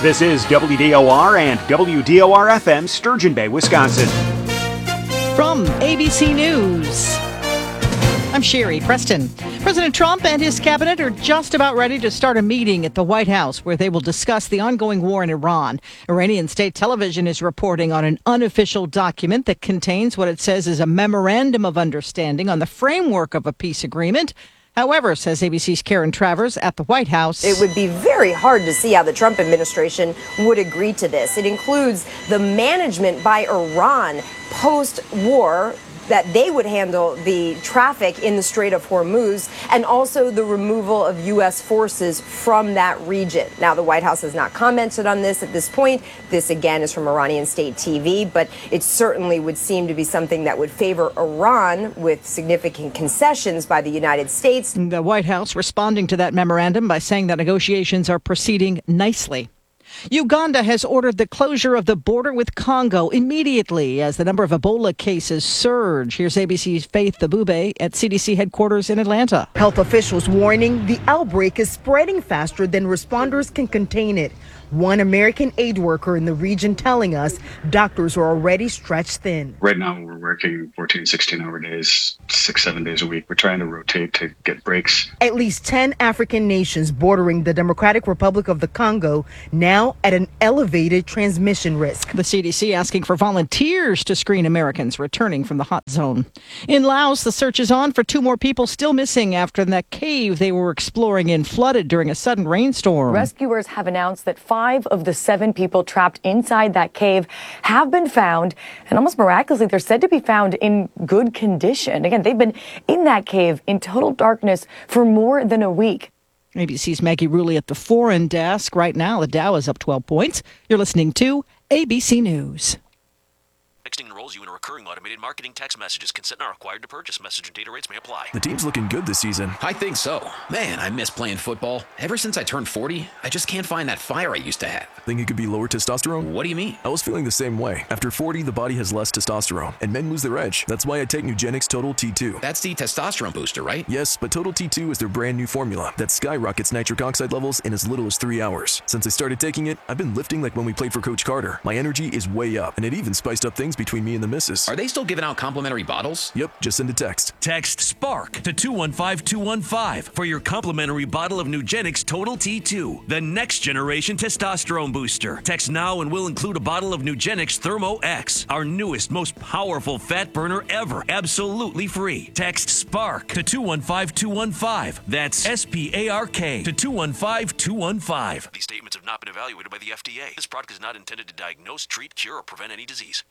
This is WDOR and WDOR-FM, Sturgeon Bay, Wisconsin. From ABC News, I'm Sherry Preston. President Trump and his cabinet are just about ready to start a meeting at the White House where they will discuss the ongoing war in Iran. Iranian state television is reporting on an unofficial document that contains what it says is a memorandum of understanding on the framework of a peace agreement. However, says ABC's Karen Travers at the White House, it would be very hard to see how the Trump administration would agree to this. It includes the management by Iran post-war, that they would handle the traffic in the Strait of Hormuz, and also the removal of U.S. forces from that region. Now, the White House has not commented on this at this point. This, again, is from Iranian state TV, but it certainly would seem to be something that would favor Iran with significant concessions by the United States. The White House responding to that memorandum by saying that negotiations are proceeding nicely. Uganda has ordered the closure of the border with Congo immediately as the number of Ebola cases surge. Here's ABC's Faith Abube at CDC headquarters in Atlanta. Health officials warning the outbreak is spreading faster than responders can contain it. One American aid worker in the region telling us doctors are already stretched thin. Right now, we're working 14, 16-hour days, 6-7 days a week. We're trying to rotate to get breaks. At least 10 African nations bordering the Democratic Republic of the Congo now at an elevated transmission risk. The CDC asking for volunteers to screen Americans returning from the hot zone. In Laos, the search is on for 2 more people still missing after that cave they were exploring in flooded during a sudden rainstorm. Rescuers have announced that 5 of the 7 people trapped inside that cave have been found, and almost miraculously, they're said to be found in good condition. Again, they've been in that cave in total darkness for more than a week. ABC's Maggie Rulli at the foreign desk. Right now, the Dow is up 12 points. You're listening to ABC News. Texting enrolls you in a recurring automated marketing text messages. Consent not required to purchase. Message and data rates may apply. The team's looking good this season. I think so. Man, I miss playing football. Ever since I turned 40, I just can't find that fire I used to have. Think it could be lower testosterone? What do you mean? I was feeling the same way. After 40, the body has less testosterone, and men lose their edge. That's why I take Nugenix Total T2. That's the testosterone booster, right? Yes, but Total T2 is their brand new formula that skyrockets nitric oxide levels in as little as 3 hours. Since I started taking it, I've been lifting like when we played for Coach Carter. My energy is way up, and it even spiced up things between me and the missus. Are they still giving out complimentary bottles? Yep, just send a text. Text SPARK to 215-215 for your complimentary bottle of Nugenix Total T2, the next generation testosterone booster. Text now and we'll include a bottle of Nugenix Thermo X, our newest, most powerful fat burner ever, absolutely free. Text SPARK to 215-215. That's SPARK to 215-215. These statements have not been evaluated by the FDA. This product is not intended to diagnose, treat, cure, or prevent any disease.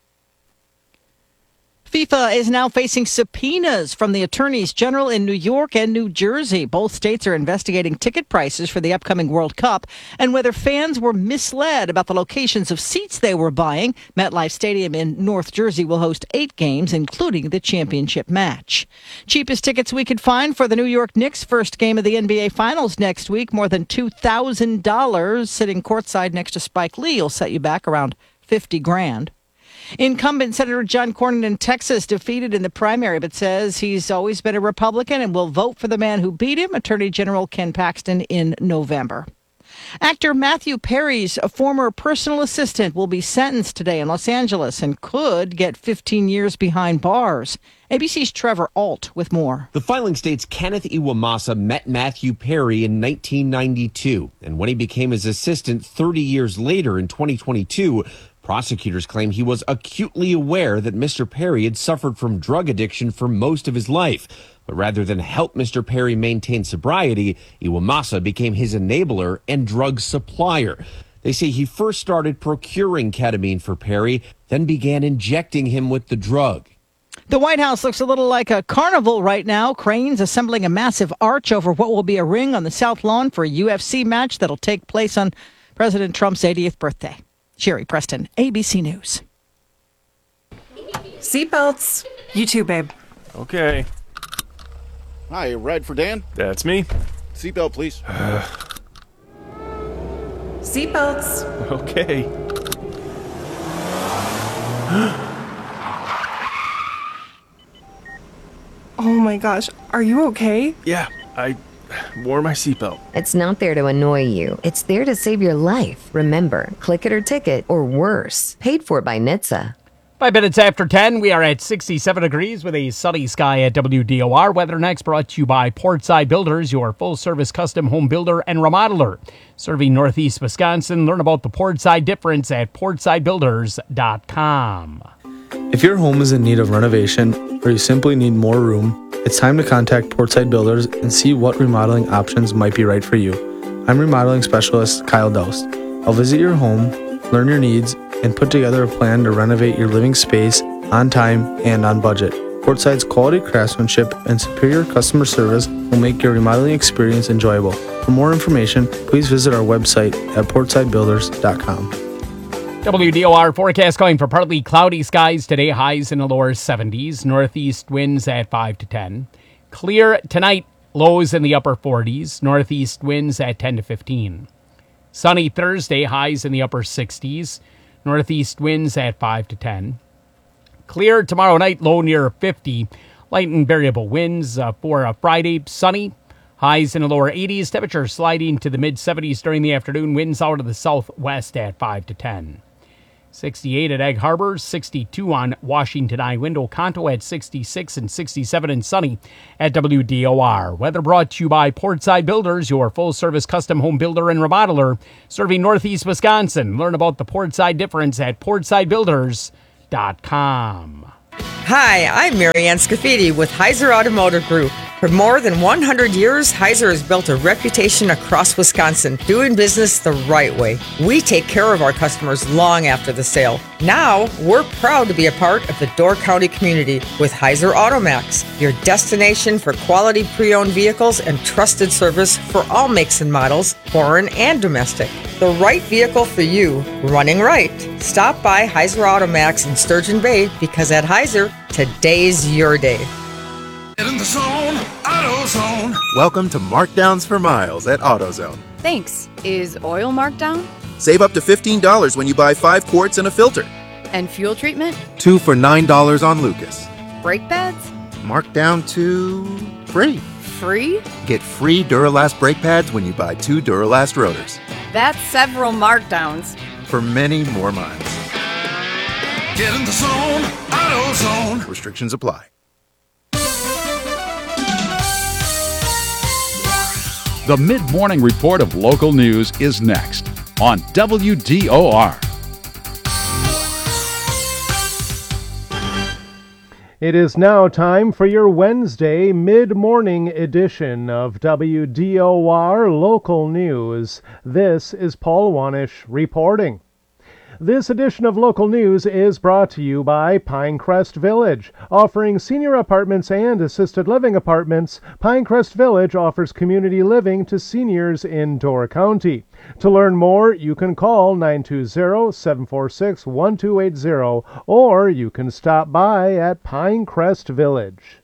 FIFA is now facing subpoenas from the attorneys general in New York and New Jersey. Both states are investigating ticket prices for the upcoming World Cup and whether fans were misled about the locations of seats they were buying. MetLife Stadium in North Jersey will host 8 games, including the championship match. Cheapest tickets we could find for the New York Knicks' first game of the NBA Finals next week, more than $2,000. Sitting courtside next to Spike Lee will set you back around $50,000. Incumbent Senator John Cornyn in Texas defeated in the primary, but says he's always been a Republican and will vote for the man who beat him, Attorney General Ken Paxton, in November. Actor Matthew Perry's former personal assistant will be sentenced today in Los Angeles and could get 15 years behind bars. ABC's Trevor Alt with more. The filing states Kenneth Iwamasa met Matthew Perry in 1992, and when he became his assistant 30 years later in 2022, prosecutors claim he was acutely aware that Mr. Perry had suffered from drug addiction for most of his life. But rather than help Mr. Perry maintain sobriety, Iwamasa became his enabler and drug supplier. They say he first started procuring ketamine for Perry, then began injecting him with the drug. The White House looks a little like a carnival right now. Cranes assembling a massive arch over what will be a ring on the South Lawn for a UFC match that'll take place on President Trump's 80th birthday. Sherry Preston, ABC News. Seatbelts. You too, babe. Okay. Hi, ride for Dan? That's me. Seatbelt, please. Seatbelts. Okay. Oh my gosh, are you okay? Yeah, I wore my seatbelt. It's not there to annoy you. It's there to save your life. Remember, click it or ticket, or worse. Paid for by NHTSA. 5 minutes after 10, we are at 67 degrees with a sunny sky at WDOR. Weather next brought to you by Portside Builders, your full-service custom home builder and remodeler. Serving Northeast Wisconsin. Learn about the Portside difference at portsidebuilders.com. If your home is in need of renovation or you simply need more room, it's time to contact Portside Builders and see what remodeling options might be right for you. I'm remodeling specialist Kyle Doust. I'll visit your home, learn your needs, and put together a plan to renovate your living space on time and on budget. Portside's quality craftsmanship and superior customer service will make your remodeling experience enjoyable. For more information, please visit our website at portsidebuilders.com. WDOR forecast calling for partly cloudy skies today, highs in the lower 70s, northeast winds at 5 to 10. Clear tonight, lows in the upper 40s, northeast winds at 10 to 15. Sunny Thursday, highs in the upper 60s, northeast winds at 5 to 10. Clear tomorrow night, low near 50. Light and variable winds for Friday. Sunny. Highs in the lower 80s. Temperature sliding to the mid-70s during the afternoon. Winds out of the southwest at 5 to 10. 68 at Egg Harbor. 62 on Washington I. Window Conto at 66 and 67 and sunny at WDOR. Weather brought to you by Portside Builders, your full-service custom home builder and remodeler. Serving Northeast Wisconsin. Learn about the Portside difference at portsidebuilders.com. Hi, I'm Marianne Scafidi with Heiser Automotive Group. For more than 100 years, Heiser has built a reputation across Wisconsin, doing business the right way. We take care of our customers long after the sale. Now, we're proud to be a part of the Door County community with Heiser Automax, your destination for quality pre-owned vehicles and trusted service for all makes and models, foreign and domestic. The right vehicle for you, running right. Stop by Heiser Automax in Sturgeon Bay because at Heiser, today's your day. Get in the zone, AutoZone. Welcome to Markdowns for Miles at AutoZone. Thanks. Is oil marked down? Save up to $15 when you buy 5 quarts and a filter. And fuel treatment? 2 for $9 on Lucas. Brake pads? Marked down to free. Free? Get free Duralast brake pads when you buy 2 Duralast rotors. That's several markdowns. For many more miles. Get in the zone, AutoZone. Restrictions apply. The mid-morning report of local news is next on WDOR. It is now time for your Wednesday mid-morning edition of WDOR Local News. This is Paul Wanish reporting. This edition of Local News is brought to you by Pinecrest Village. Offering senior apartments and assisted living apartments, Pinecrest Village offers community living to seniors in Door County. To learn more, you can call 920-746-1280 or you can stop by at Pinecrest Village.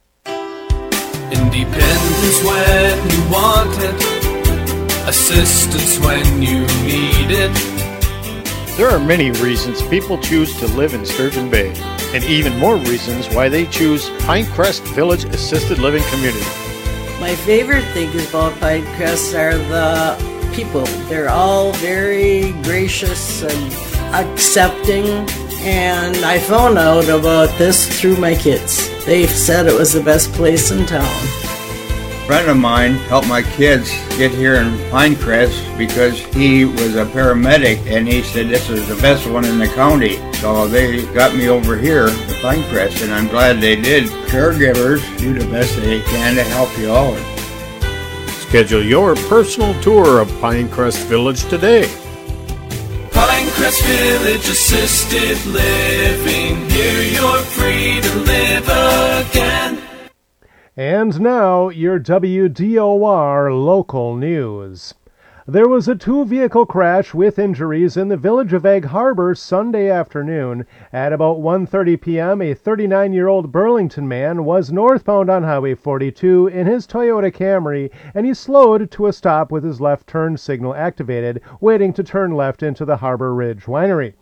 Independence when you want it, assistance when you need it. There are many reasons people choose to live in Sturgeon Bay, and even more reasons why they choose Pinecrest Village Assisted Living Community. My favorite things about Pinecrest are the people. They're all very gracious and accepting, and I found out about this through my kids. They said it was the best place in town. A friend of mine helped my kids get here in Pinecrest because he was a paramedic and he said this is the best one in the county. So they got me over here to Pinecrest and I'm glad they did. Caregivers do the best they can to help you out. Schedule your personal tour of Pinecrest Village today. Pinecrest Village Assisted Living. Here you're free to live again. And now, your WDOR local news. There was a 2-vehicle crash with injuries in the village of Egg Harbor Sunday afternoon. At about 1:30 p.m., a 39-year-old Burlington man was northbound on Highway 42 in his Toyota Camry, and he slowed to a stop with his left turn signal activated, waiting to turn left into the Harbor Ridge Winery.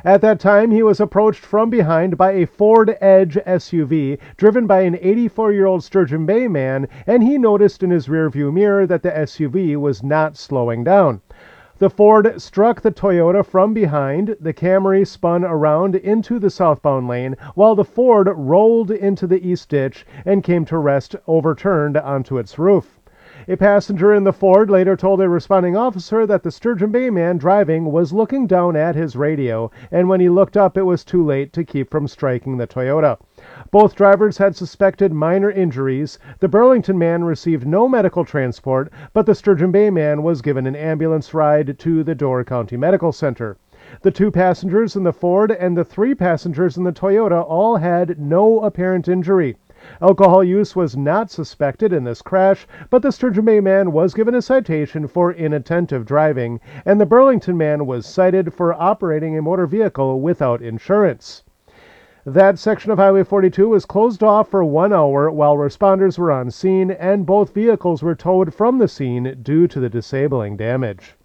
At that time, he was approached from behind by a Ford Edge SUV driven by an 84-year-old Sturgeon Bay man, and he noticed in his rearview mirror that the SUV was not slowing down. The Ford struck the Toyota from behind, the Camry spun around into the southbound lane, while the Ford rolled into the east ditch and came to rest overturned onto its roof. A passenger in the Ford later told a responding officer that the Sturgeon Bay man driving was looking down at his radio, and when he looked up it was too late to keep from striking the Toyota. Both drivers had suspected minor injuries. The Burlington man received no medical transport, but the Sturgeon Bay man was given an ambulance ride to the Door County Medical Center. The 2 passengers in the Ford and the 3 passengers in the Toyota all had no apparent injury. Alcohol use was not suspected in this crash, but the Sturgeon Bay man was given a citation for inattentive driving, and the Burlington man was cited for operating a motor vehicle without insurance. That section of Highway 42 was closed off for 1 hour while responders were on scene, and both vehicles were towed from the scene due to the disabling damage.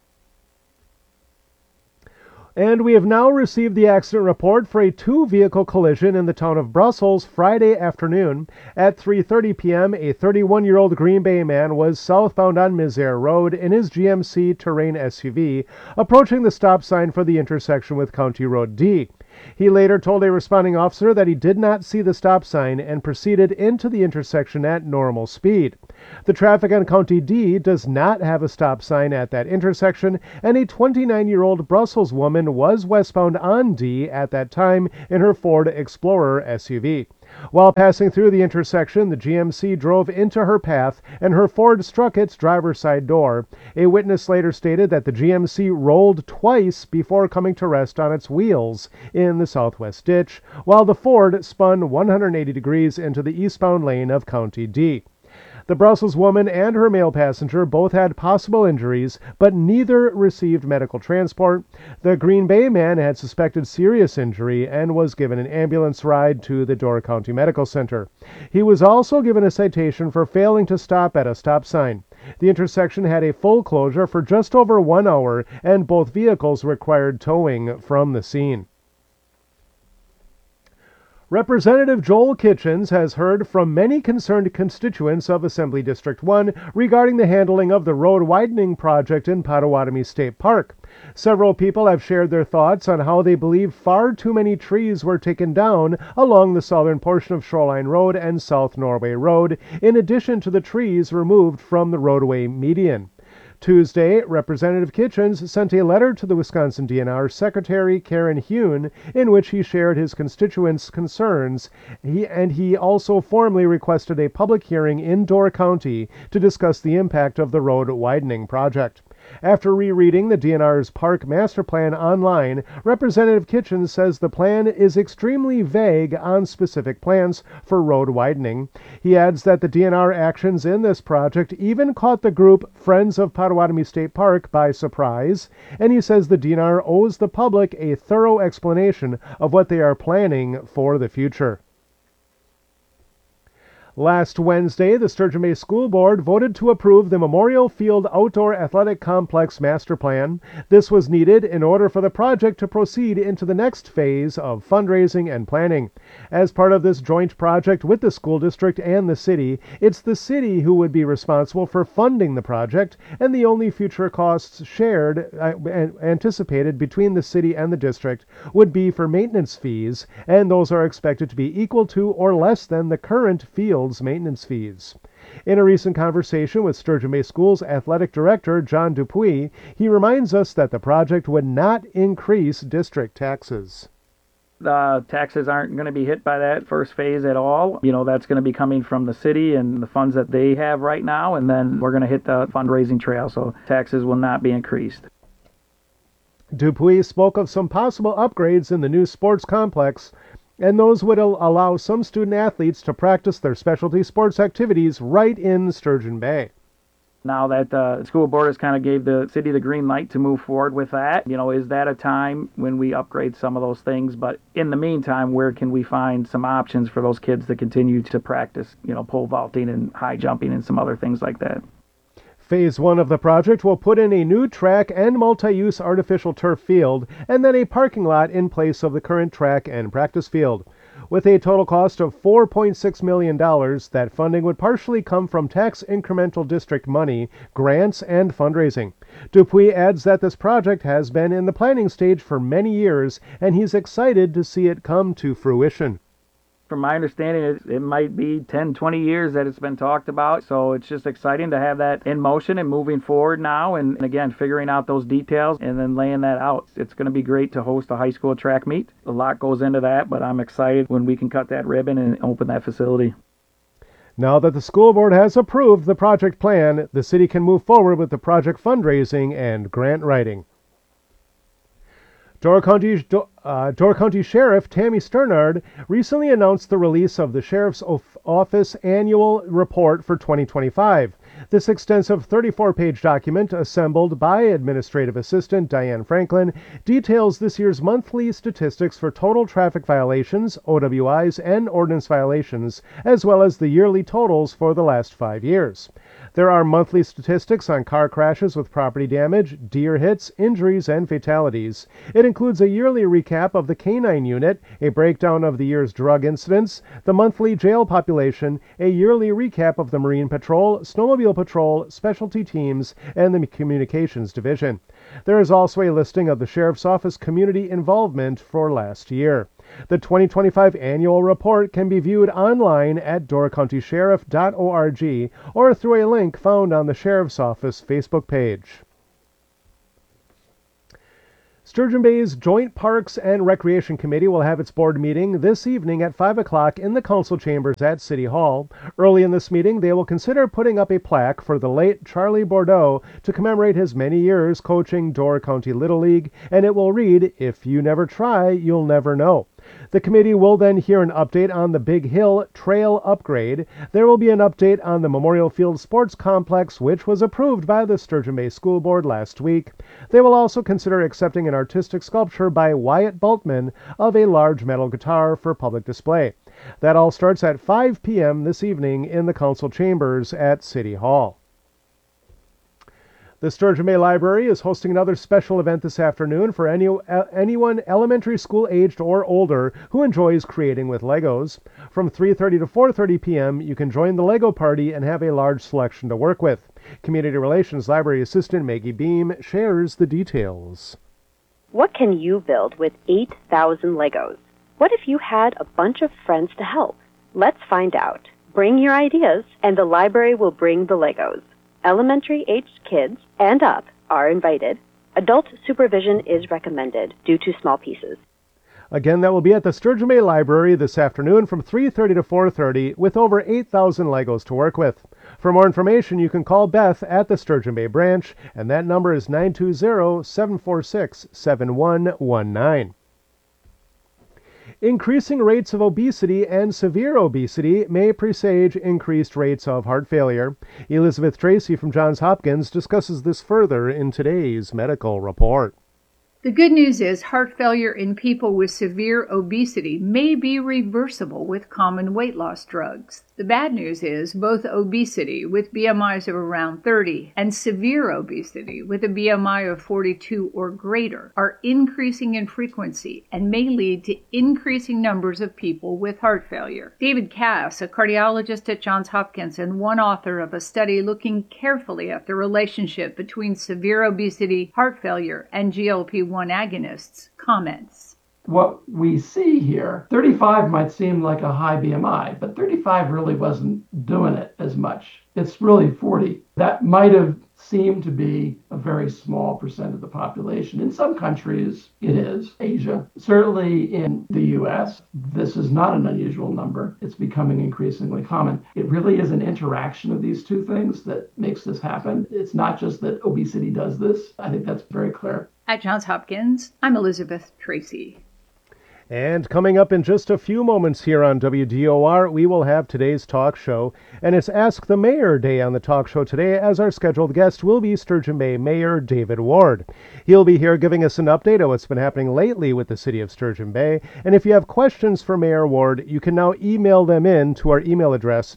And we have now received the accident report for a 2-vehicle collision in the town of Brussels Friday afternoon. At 3:30 p.m., a 31-year-old Green Bay man was southbound on Misair Road in his GMC Terrain SUV, approaching the stop sign for the intersection with County Road D. He later told a responding officer that he did not see the stop sign and proceeded into the intersection at normal speed. The traffic on County D does not have a stop sign at that intersection, and a 29-year-old Brussels woman was westbound on D at that time in her Ford Explorer SUV. While passing through the intersection, the GMC drove into her path and her Ford struck its driver's side door. A witness later stated that the GMC rolled twice before coming to rest on its wheels in the southwest ditch, while the Ford spun 180 degrees into the eastbound lane of County D. The Brussels woman and her male passenger both had possible injuries, but neither received medical transport. The Green Bay man had suspected serious injury and was given an ambulance ride to the Door County Medical Center. He was also given a citation for failing to stop at a stop sign. The intersection had a full closure for just over 1 hour, and both vehicles required towing from the scene. Representative Joel Kitchens has heard from many concerned constituents of Assembly District 1 regarding the handling of the road widening project in Potawatomi State Park. Several people have shared their thoughts on how they believe far too many trees were taken down along the southern portion of Shoreline Road and South Norway Road, in addition to the trees removed from the roadway median. Tuesday, Representative Kitchens sent a letter to the Wisconsin DNR Secretary Karen Hune in which he shared his constituents' concerns. He also formally requested a public hearing in Door County to discuss the impact of the road widening project. After rereading the DNR's Park Master Plan online, Representative Kitchens says the plan is extremely vague on specific plans for road widening. He adds that the DNR actions in this project even caught the group Friends of Potawatomi State Park by surprise, and he says the DNR owes the public a thorough explanation of what they are planning for the future. Last Wednesday, the Sturgeon Bay School Board voted to approve the Memorial Field Outdoor Athletic Complex Master Plan. This was needed in order for the project to proceed into the next phase of fundraising and planning. As part of this joint project with the school district and the city, it's the city who would be responsible for funding the project, and the only future costs shared anticipated between the city and the district would be for maintenance fees, and those are expected to be equal to or less than the current field maintenance fees. In a recent conversation with Sturgeon Bay Schools Athletic Director John Dupuis, he reminds us that the project would not increase district taxes. The taxes aren't going to be hit by that first phase at all. That's going to be coming from the city and the funds that they have right now, and then we're going to hit the fundraising trail, so taxes will not be increased. Dupuis spoke of some possible upgrades in the new sports complex, and those would allow some student athletes to practice their specialty sports activities right in Sturgeon Bay. Now that the school board has kind of gave the city the green light to move forward with that, is that a time when we upgrade some of those things? But in the meantime, where can we find some options for those kids to continue to practice, pole vaulting and high jumping and some other things like that? Phase 1 of the project will put in a new track and multi-use artificial turf field, and then a parking lot in place of the current track and practice field. With a total cost of $4.6 million, that funding would partially come from tax incremental district money, grants, and fundraising. Dupuis adds that this project has been in the planning stage for many years, and he's excited to see it come to fruition. From my understanding, it might be 10, 20 years that it's been talked about, so it's just exciting to have that in motion and moving forward now, and again, figuring out those details and then laying that out. It's going to be great to host a high school track meet. A lot goes into that, but I'm excited when we can cut that ribbon and open that facility. Now that the school board has approved the project plan, the city can move forward with the project fundraising and grant writing. Door County Sheriff Tammy Sternard recently announced the release of the Sheriff's Office Annual Report for 2025. This extensive 34-page document, assembled by Administrative Assistant Diane Franklin, details this year's monthly statistics for total traffic violations, OWIs, and ordinance violations, as well as the yearly totals for the last 5 years. There are monthly statistics on car crashes with property damage, deer hits, injuries, and fatalities. It includes a yearly recap of the K-9 unit, a breakdown of the year's drug incidents, the monthly jail population, a yearly recap of the Marine Patrol, Snowmobile Patrol, specialty teams, and the Communications Division. There is also a listing of the Sheriff's Office community involvement for last year. The 2025 annual report can be viewed online at doorcountysheriff.org or through a link found on the Sheriff's Office Facebook page. Sturgeon Bay's Joint Parks and Recreation Committee will have its board meeting this evening at 5 o'clock in the council chambers at City Hall. Early in this meeting, they will consider putting up a plaque for the late Charlie Bordeaux to commemorate his many years coaching Door County Little League, and it will read, "If you never try, you'll never know." The committee will then hear an update on the Big Hill Trail upgrade. There will be an update on the Memorial Field Sports Complex, which was approved by the Sturgeon Bay School Board last week. They will also consider accepting an artistic sculpture by Wyatt Bultman of a large metal guitar for public display. That all starts at 5 p.m. this evening in the council chambers at City Hall. The Sturgeon Bay Library is hosting another special event this afternoon for anyone elementary school aged or older who enjoys creating with Legos. From 3:30 to 4:30 p.m., you can join the Lego party and have a large selection to work with. Community Relations Library Assistant Maggie Beam shares the details. What can you build with 8,000 Legos? What if you had a bunch of friends to help? Let's find out. Bring your ideas, and the library will bring the Legos. Elementary-aged kids and up are invited. Adult supervision is recommended due to small pieces. Again, that will be at the Sturgeon Bay Library this afternoon from 3:30 to 4:30 with over 8,000 Legos to work with. For more information, you can call Beth at the Sturgeon Bay branch, and that number is 920-746-7119. Increasing rates of obesity and severe obesity may presage increased rates of heart failure. Elizabeth Tracy from Johns Hopkins discusses this further in today's medical report. The good news is heart failure in people with severe obesity may be reversible with common weight loss drugs. The bad news is both obesity with BMIs of around 30 and severe obesity with a BMI of 42 or greater are increasing in frequency and may lead to increasing numbers of people with heart failure. David Cass, a cardiologist at Johns Hopkins and one author of a study looking carefully at the relationship between severe obesity, heart failure, and GLP-1 agonists, comments. What we see here, 35 might seem like a high BMI, but 35 really wasn't doing it as much. It's really 40. That might have seemed to be a very small percent of the population. In some countries, it is. Asia. Certainly in the U.S., this is not an unusual number. It's becoming increasingly common. It really is an interaction of these two things that makes this happen. It's not just that obesity does this. I think that's very clear. At Johns Hopkins, I'm Elizabeth Tracy. And coming up in just a few moments here on WDOR, we will have today's talk show. And it's Ask the Mayor Day on the talk show today, as our scheduled guest will be Sturgeon Bay Mayor David Ward. He'll be here giving us an update on what's been happening lately with the city of Sturgeon Bay. And if you have questions for Mayor Ward, you can now email them in to our email address,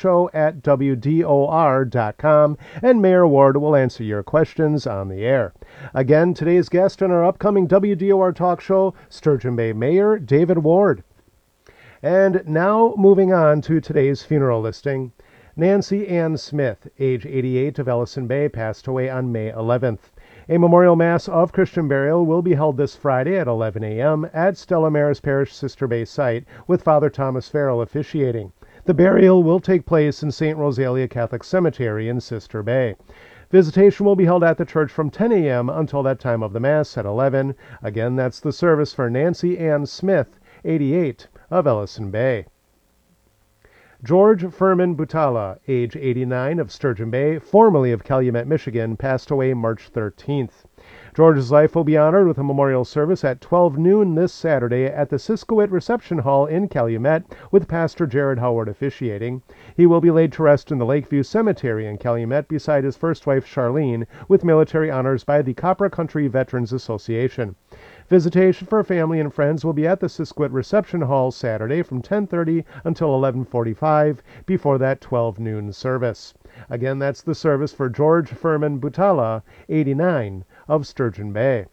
talkshow@wdor.com, and Mayor Ward will answer your questions on the air. Again, today's guest on our upcoming WDOR talk show, Sturgeon Bay Mayor David Ward. And now moving on to today's funeral listing. Nancy Ann Smith, age 88, of Ellison Bay, passed away on May 11th. A memorial mass of Christian burial will be held this Friday at 11 a.m. at Stella Maris Parish Sister Bay site, with Father Thomas Farrell officiating. The burial will take place in St. Rosalia Catholic Cemetery in Sister Bay. Visitation will be held at the church from 10 a.m. until that time of the Mass at 11. Again, that's the service for Nancy Ann Smith, 88, of Ellison Bay. George Furman Butala, age 89, of Sturgeon Bay, formerly of Calumet, Michigan, passed away March 13th. George's life will be honored with a memorial service at 12 noon this Saturday at the Siskowit Reception Hall in Calumet, with Pastor Jared Howard officiating. He will be laid to rest in the Lakeview Cemetery in Calumet beside his first wife Charlene, with military honors by the Copper Country Veterans Association. Visitation for family and friends will be at the Siskowit Reception Hall Saturday from 10:30 until 11:45, before that 12 noon service. Again, that's the service for George Furman Butala, 89, of Sturgeon Bay.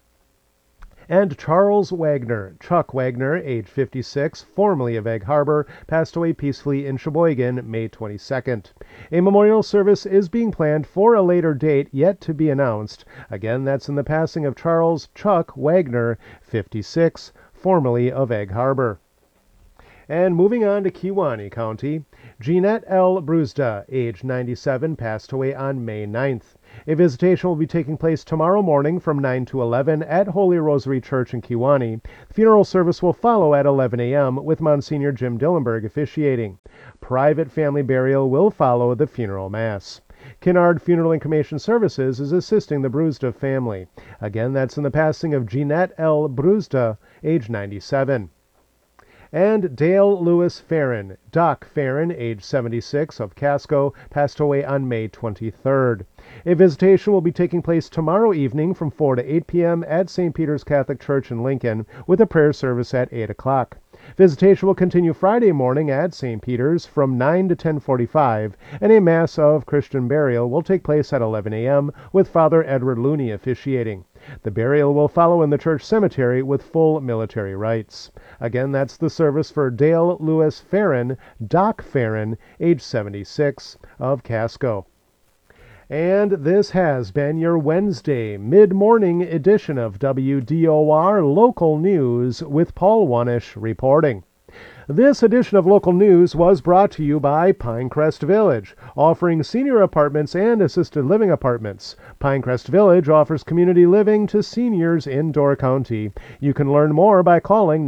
And Charles Wagner, Chuck Wagner, age 56, formerly of Egg Harbor, passed away peacefully in Sheboygan, May 22nd. A memorial service is being planned for a later date yet to be announced. Again, that's in the passing of Charles Chuck Wagner, 56, formerly of Egg Harbor. And moving on to Kewaunee County, Jeanette L. Bruzda, age 97, passed away on May 9th. A visitation will be taking place tomorrow morning from 9 to 11 at Holy Rosary Church in Kewaunee. The funeral service will follow at 11 a.m. with Monsignor Jim Dillenberg officiating. Private family burial will follow the funeral mass. Kinnard Funeral and Cremation Services is assisting the Bruzda family. Again, that's in the passing of Jeanette L. Bruzda, age 97. And Dale Lewis Farron, Doc Farron, age 76, of Casco, passed away on May 23rd. A visitation will be taking place tomorrow evening from 4 to 8 p.m. at St. Peter's Catholic Church in Lincoln, with a prayer service at 8 o'clock. Visitation will continue Friday morning at St. Peter's from 9 to 10:45, and a Mass of Christian burial will take place at 11 a.m. with Father Edward Looney officiating. The burial will follow in the church cemetery with full military rites. Again, that's the service for Dale Lewis Farron, Doc Farron, age 76, of Casco. And this has been your Wednesday mid-morning edition of WDOR Local News with Paul Wanish reporting. This edition of Local News was brought to you by Pinecrest Village, offering senior apartments and assisted living apartments. Pinecrest Village offers community living to seniors in Door County. You can learn more by calling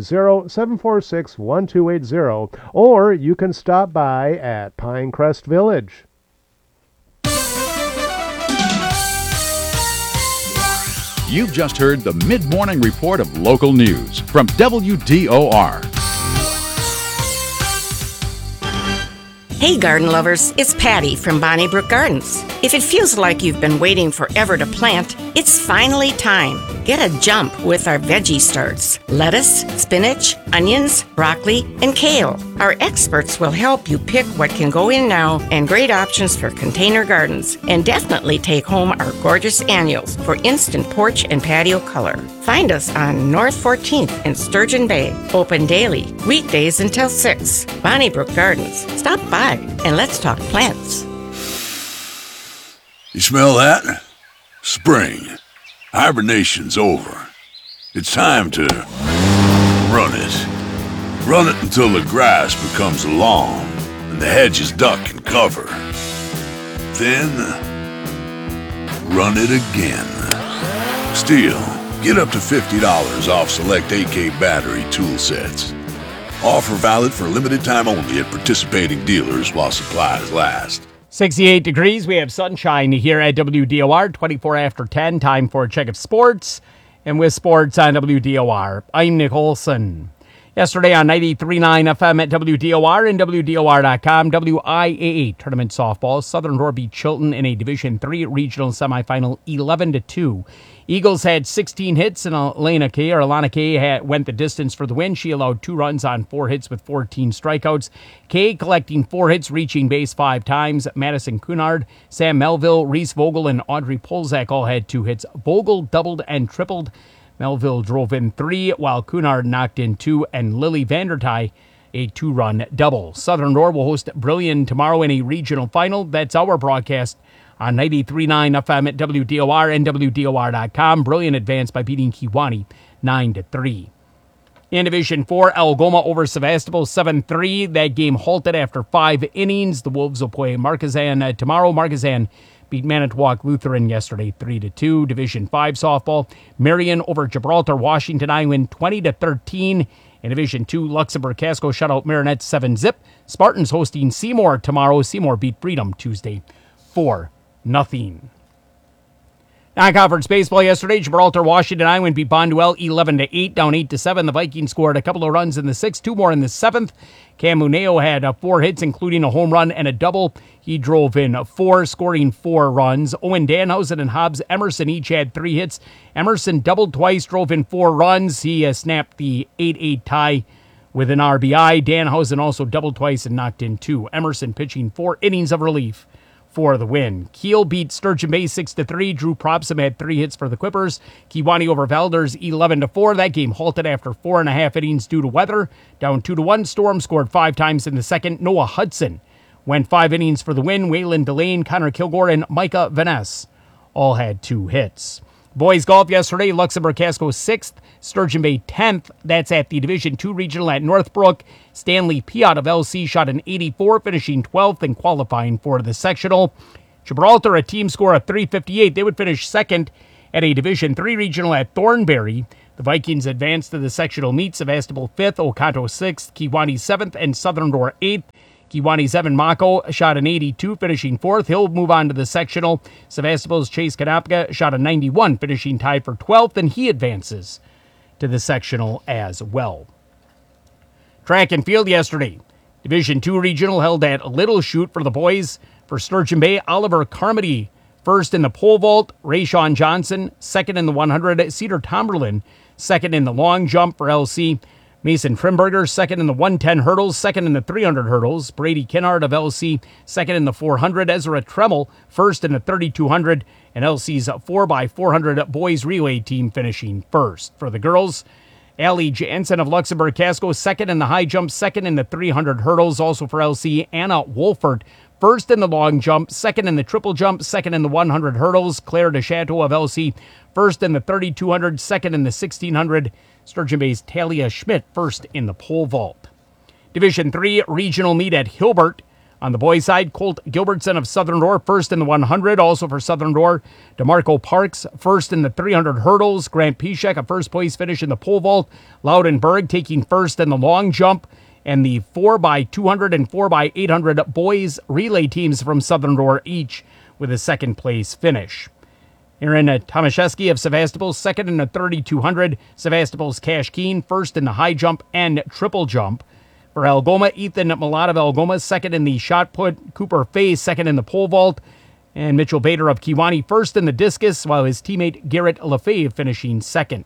920-746-1280, or you can stop by at Pinecrest Village. You've just heard the mid-morning report of local news from WDOR. Hey garden lovers, it's Patty from Bonnybrook Gardens. If it feels like you've been waiting forever to plant, it's finally time. Get a jump with our veggie starts. Lettuce, spinach, onions, broccoli, and kale. Our experts will help you pick what can go in now and great options for container gardens. And definitely take home our gorgeous annuals for instant porch and patio color. Find us on North 14th in Sturgeon Bay. Open daily, weekdays until 6. Bonnybrook Gardens. Stop by and let's talk plants. You smell that? Spring. Hibernation's over. It's time to run it. Run it until the grass becomes lawn and the hedges duck and cover. Then, run it again. Still, get up to $50 off select AK battery tool sets. Offer valid for limited time only at participating dealers while supplies last. 68 degrees. We have sunshine here at WDOR, 24 after 10. Time for a check of sports. And with sports on WDOR, I'm Nick Olson. Yesterday on 93.9 FM at WDOR and WDOR.com, WIAA Tournament Softball. Southern Door beat Chilton in a Division III regional semifinal 11-2. Eagles had 16 hits, and Alana Kay went the distance for the win. She allowed 2 runs on 4 hits with 14 strikeouts. Kay collecting 4 hits, reaching base 5 times. Madison Cunard, Sam Melville, Reese Vogel, and Audrey Polzak all had 2 hits. Vogel doubled and tripled. Melville drove in 3, while Cunard knocked in 2, and Lily Vandertye a 2-run double. Southern Door will host Brillion tomorrow in a regional final. That's our broadcast on 93.9 FM at WDOR and WDOR.com. Brillion advanced by beating Kewanee 9-3. In Division 4, Algoma over Sevastopol 7-3. That game halted after 5 innings. The Wolves will play Marquezan tomorrow. Marquezan beat Manitowoc Lutheran yesterday 3-2. Division 5 softball, Marion over Gibraltar Washington Island 20-13. In Division 2, Luxembourg Casco shut out Marinette 7-0. Spartans hosting Seymour tomorrow. Seymour beat Freedom Tuesday 4-0. Non-conference baseball yesterday, Gibraltar Washington Island beat Bonduel 11-8, down 8-7. The Vikings scored a couple of runs in the 6th, 2 more in the 7th. Cam Muneo had 4 hits, including a home run and a double. He drove in 4, scoring 4 runs. Owen Danhausen and Hobbs Emerson each had 3 hits. Emerson doubled twice, drove in 4 runs. He snapped the 8-8 tie with an RBI. Danhausen also doubled twice and knocked in 2. Emerson pitching 4 innings of relief for the win. Kiel beat Sturgeon Bay 6-3. Drew Propsom had 3 hits for the Quippers. Kewanee over Valders 11-4. That game halted after 4.5 innings due to weather. Down 2-1. Storm scored 5 times in the second. Noah Hudson went 5 innings for the win. Waylon Delane, Connor Kilgore, and Micah Vaness all had 2 hits. Boys golf yesterday, Luxembourg Casco 6th, Sturgeon Bay 10th. That's at the Division 2 regional at Northbrook. Stanley Piot of LC shot an 84, finishing 12th and qualifying for the sectional. Gibraltar, a team score of 358. They would finish 2nd at a Division 3 regional at Thornbury. The Vikings advanced to the sectional meet. Sevastopol 5th, Oconto 6th, Kewanee 7th, and Southern Door 8th. Kewanee's Evan Mako shot an 82, finishing 4th. He'll move on to the sectional. Sevastopol's Chase Kanapka shot a 91, finishing tied for 12th, and he advances to the sectional as well. Track and field yesterday. Division 2 regional held at Little Chute for the boys. For Sturgeon Bay, Oliver Carmody first in the pole vault. Rayshawn Johnson second in the 100. Cedar Tomberlin second in the long jump for LC. Mason Trimberger, second in the 110 hurdles, second in the 300 hurdles. Brady Kinnard of LC, second in the 400. Ezra Tremmel, first in the 3200. And LC's 4x400 boys relay team finishing first. For the girls, Allie Jansen of Luxembourg Casco, second in the high jump, second in the 300 hurdles. Also for LC, Anna Wolfert, first in the long jump, second in the triple jump, second in the 100 hurdles. Claire DeChateau of LC, first in the 3200, second in the 1600. Sturgeon Bay's Talia Schmidt first in the pole vault. Division 3 regional meet at Hilbert. On the boys' side, Colt Gilbertson of Southern Door first in the 100. Also for Southern Door, DeMarco Parks first in the 300 hurdles. Grant Pishek a first place finish in the pole vault. Loudenberg taking first in the long jump. And the 4x200 and 4x800 boys relay teams from Southern Door each with a second place finish. Aaron Tomaszewski of Sevastopol, second in the 3200. Sevastopol's Cash Keen, first in the high jump and triple jump. For Algoma, Ethan Malott of Algoma, second in the shot put. Cooper Fay, second in the pole vault. And Mitchell Bader of Kewanee, first in the discus, while his teammate Garrett LaFave finishing second.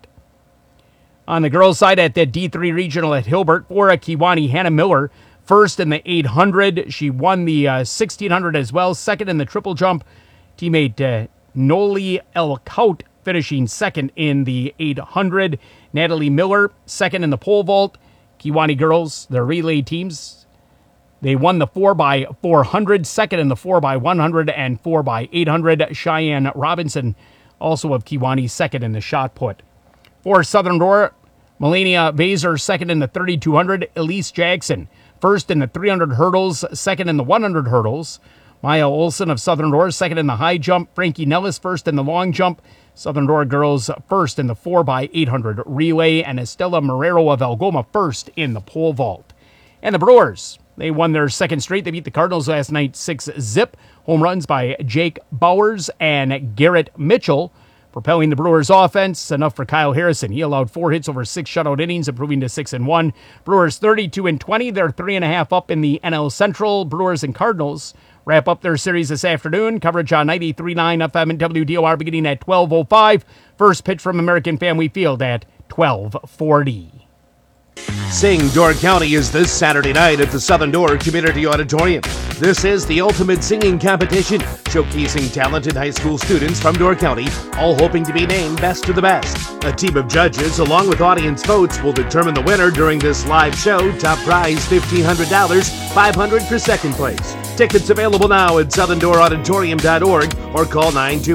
On the girls' side at the D3 regional at Hilbert, for Kewanee, Hannah Miller, first in the 800. She won the 1600 as well, second in the triple jump. Teammate Noli Elkout finishing second in the 800. Natalie Miller, second in the pole vault. Kewanee girls, their relay teams, they won the 4x400, second in the 4x100 and 4x800. Cheyenne Robinson, also of Kewanee, second in the shot put. For Southern Door, Melania Baser, second in the 3200. Elise Jackson, first in the 300 hurdles, second in the 100 hurdles. Maya Olson of Southern Door, second in the high jump. Frankie Nellis, first in the long jump. Southern Door girls, first in the 4x800 relay. And Estella Marrero of Algoma, first in the pole vault. And the Brewers, they won their second straight. They beat the Cardinals last night 6-0. Home runs by Jake Bowers and Garrett Mitchell. Propelling the Brewers' offense, enough for Kyle Harrison. He allowed 4 hits over 6 shutout innings, improving to 6-1. Brewers 32-20. They're 3.5 up in the NL Central. Brewers and Cardinals wrap up their series this afternoon. Coverage on 93.9 FM and WDOR beginning at 12:05. First pitch from American Family Field at 12:40. Sing Door County is this Saturday night at the Southern Door Community Auditorium. This is the ultimate singing competition, showcasing talented high school students from Door County, all hoping to be named Best of the Best. A team of judges, along with audience votes, will determine the winner during this live show. Top prize $1,500, $500 for second place. Tickets available now at southerndoorauditorium.org or call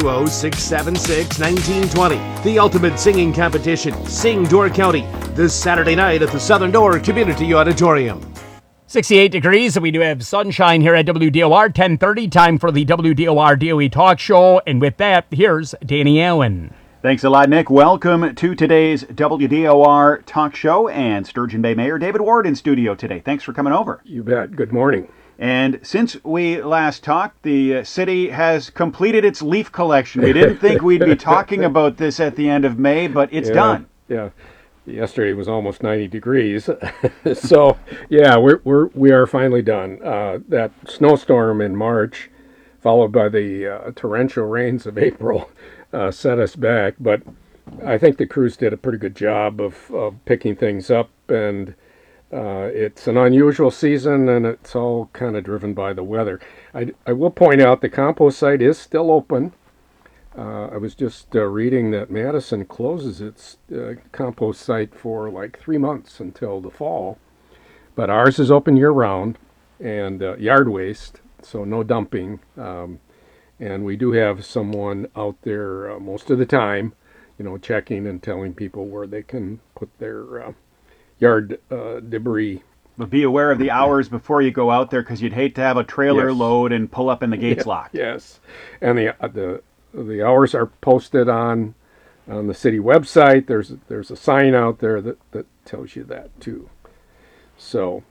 920-676-1920. The ultimate singing competition, Sing Door County, this Saturday night at the Southern Door Community Auditorium. 68 degrees, and we do have sunshine here at WDOR. 10:30, time for the WDOR DOE Talk Show. And with that, here's Danny Allen. Thanks a lot, Nick. Welcome to today's WDOR Talk Show, and Sturgeon Bay Mayor David Ward in studio today. Thanks for coming over. You bet. Good morning. And since we last talked, the city has completed its leaf collection. We didn't think we'd be talking about this at the end of May, but it's done. Yeah. Yesterday was almost 90 degrees. So, yeah, we are finally done. That snowstorm in March, followed by the torrential rains of April, set us back. But I think the crews did a pretty good job of picking things up, and it's an unusual season, and it's all kind of driven by the weather. I will point out the compost site is still open. I was just reading that Madison closes its compost site for like 3 months until the fall. But ours is open year-round, and yard waste, so no dumping. And we do have someone out there most of the time, checking and telling people where they can put their yard debris. But be aware of the hours before you go out there, because you'd hate to have a trailer load and pull up and the gate's locked. Yes, and the hours are posted on the city website. There's a sign out there that tells you that too. So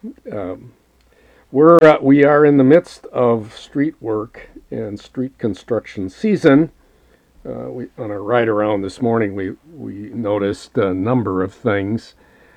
we are in the midst of street work and street construction season. On our ride around this morning, we noticed a number of things.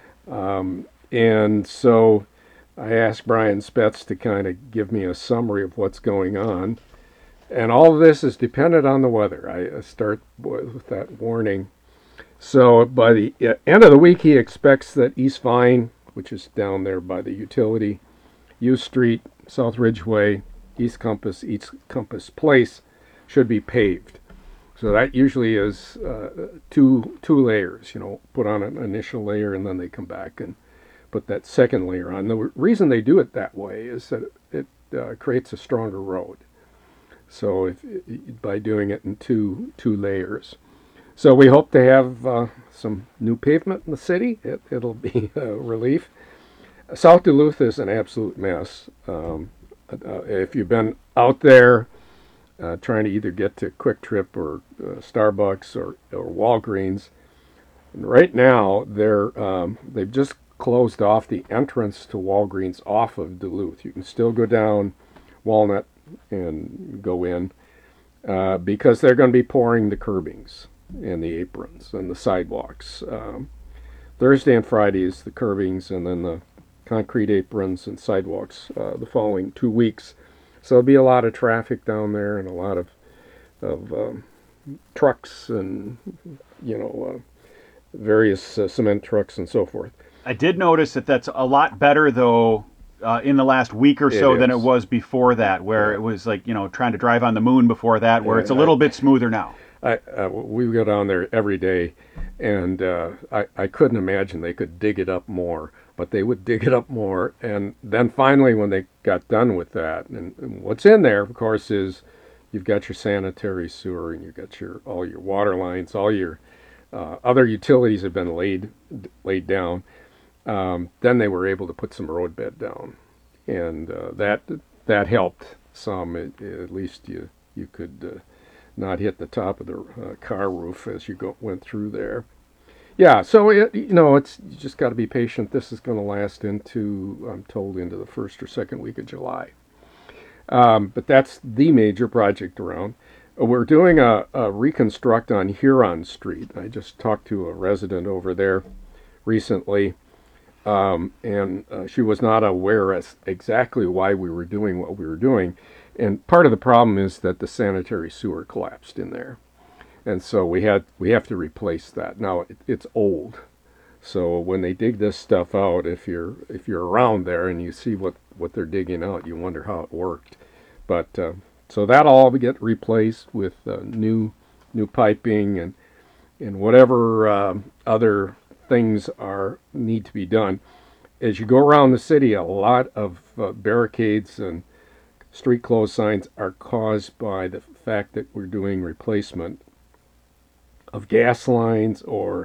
And so I asked Brian Spetz to kind of give me a summary of what's going on. And all of this is dependent on the weather. I start with that warning. So by the end of the week, he expects that East Vine, which is down there by the utility, U Street, South Ridgeway, East Compass Place, should be paved. So that usually is two layers, put on an initial layer and then they come back and put that second layer on. The reason they do it that way is that it creates a stronger road. So by doing it in two layers. So we hope to have some new pavement in the city. It'll be a relief. South Duluth is an absolute mess. If you've been out there trying to either get to Quick Trip or Starbucks or Walgreens, and right now they've just closed off the entrance to Walgreens off of Duluth. You can still go down Walnut and go in because they're going to be pouring the curbings and the aprons and the sidewalks. Thursday and Friday is the curbings, and then the concrete aprons and sidewalks the following 2 weeks. So there'll be a lot of traffic down there and a lot of trucks and various cement trucks and so forth. I did notice that that's a lot better though in the last week or so than it was before that, where it was like trying to drive on the moon before that, where it's a little bit smoother now. We go down there every day, and I couldn't imagine they could dig it up more, but they would dig it up more. And then finally, when they got done with that, and what's in there, of course, is you've got your sanitary sewer, and you've got all your water lines, all your other utilities have been laid down. Then they were able to put some roadbed down, and that helped some. At least you could not hit the top of the car roof as you went through there. Yeah, so it's you just got to be patient. This is going to last into, I'm told, into the first or second week of July. But that's the major project around. We're doing a reconstruct on Huron Street. I just talked to a resident over there recently, and she was not aware as exactly why we were doing what we were doing. And part of the problem is that the sanitary sewer collapsed in there, and so we have to replace that. Now it's old, so when they dig this stuff out, if you're around there and you see what they're digging out, you wonder how it worked. But so that'll all get replaced with new piping and whatever other things need to be done. As you go around the city, a lot of barricades and street closed signs are caused by the fact that we're doing replacement of gas lines or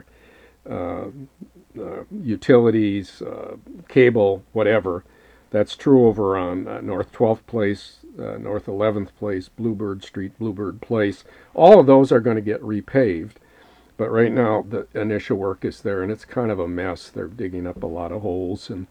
utilities, cable, whatever. That's true over on North 12th Place, North 11th Place, Bluebird Street, Bluebird Place. All of those are going to get repaved. But right now, the initial work is there, and it's kind of a mess. They're digging up a lot of holes, and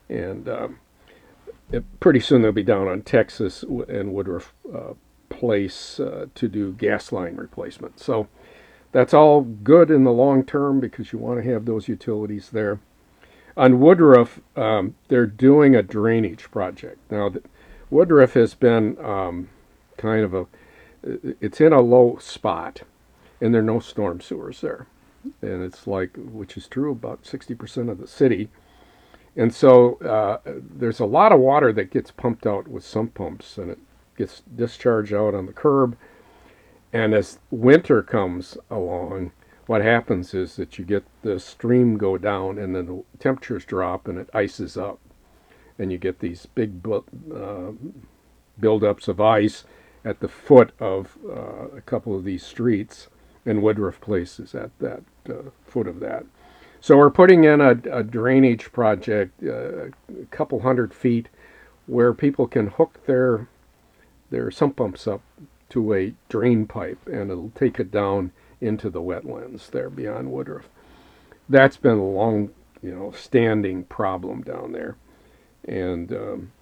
pretty soon they'll be down on Texas and Woodruff Place to do gas line replacement. So that's all good in the long term because you want to have those utilities there. On Woodruff, they're doing a drainage project. Now, Woodruff has been it's in a low spot, and there are no storm sewers there. And it's which is true, about 60% of the city. And so there's a lot of water that gets pumped out with sump pumps, and it gets discharged out on the curb. And as winter comes along, what happens is that you get the stream go down, and then the temperatures drop, and it ices up. And you get these big buildups of ice at the foot of a couple of these streets, and Woodruff Place is at that foot of that. So we're putting in a drainage project, a couple 100 feet, where people can hook their sump pumps up to a drain pipe, and it'll take it down into the wetlands there beyond Woodruff. That's been a long, standing problem down there, and